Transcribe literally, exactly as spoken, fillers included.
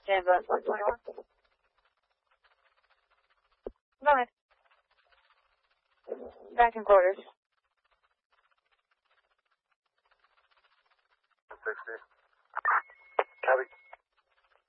Stand by four twenty-one. Go ahead. Back in quarters. sixty. Copy.